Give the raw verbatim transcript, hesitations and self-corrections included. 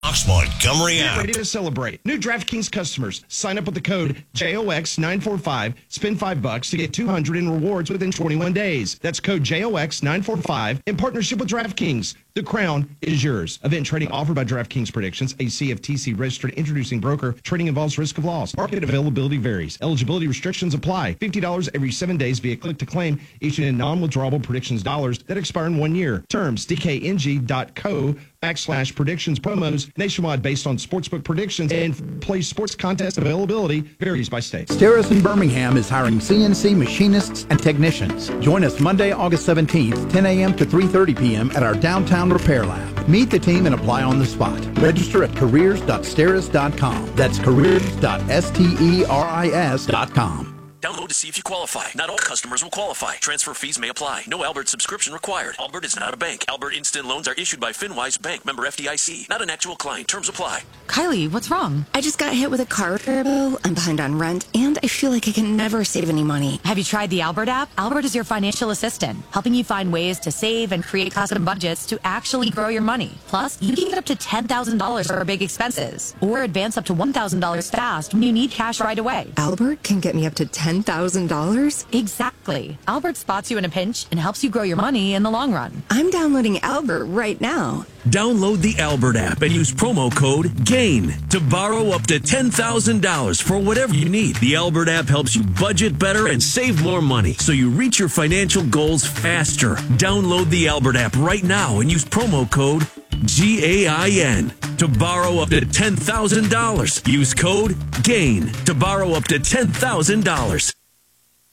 Fox Montgomery Get app. ready to celebrate. New DraftKings customers, sign up with the code J O X nine four five, spend five bucks to get two hundred in rewards within twenty-one days. That's code J O X nine four five in partnership with DraftKings. The crown is yours. Event trading offered by DraftKings Predictions, a C F T C registered introducing broker. Trading involves risk of loss. Market availability varies. Eligibility restrictions apply. fifty dollars every seven days via click to claim, issued in non-withdrawable predictions dollars that expire in one year. Terms D K N G dot co backslash predictions promos nationwide based on sportsbook predictions and play sports contest availability varies by state. Steris in Birmingham is hiring C N C machinists and technicians. Join us Monday, August seventeenth, ten a.m. to three thirty p.m. at our downtown repair lab. Meet the team and apply on the spot. Register at careers dot steris dot com. That's careers dot steris dot com. Download to see if you qualify. Not all customers will qualify. Transfer fees may apply. No Albert subscription required. Albert is not a bank. Albert Instant Loans are issued by FinWise Bank, member F D I C. Not an actual client. Terms apply. Kylie, what's wrong? I just got hit with a car repair bill. I'm behind on rent, and I feel like I can never save any money. Have you tried the Albert app? Albert is your financial assistant, helping you find ways to save and create custom budgets to actually grow your money. Plus, you can get up to ten thousand dollars for big expenses, or advance up to one thousand dollars fast when you need cash right away. Albert can get me up to ten thousand dollars? Exactly. Albert spots you in a pinch and helps you grow your money in the long run. I'm downloading Albert right now. Download the Albert app and use promo code GAIN to borrow up to ten thousand dollars for whatever you need. The Albert app helps you budget better and save more money so you reach your financial goals faster. Download the Albert app right now and use promo code G A I N to borrow up to ten thousand dollars. Use code GAIN to borrow up to ten thousand dollars.